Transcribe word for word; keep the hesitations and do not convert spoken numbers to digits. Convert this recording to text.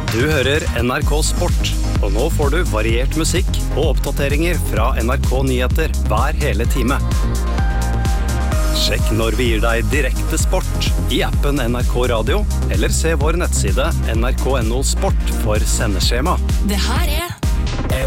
Du hører N R K Sport, og nå får du variert musikk og oppdateringer fra N R K Nyheter hver hele time. Sjekk når vi gir deg direkte sport i appen N R K Radio, eller se vår nettside N R K N O Sport for sendeskjema. Det her er